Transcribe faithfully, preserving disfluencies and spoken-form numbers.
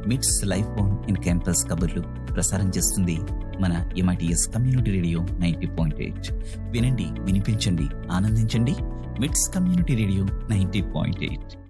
మిట్స్ life bone in campus కబుర్లు ప్రసారం చేస్తుంది మన MITS community radio ninety point eight. వినండి, వినిపించండి, ఆనందించండి. మిట్స్ community radio ninety point eight.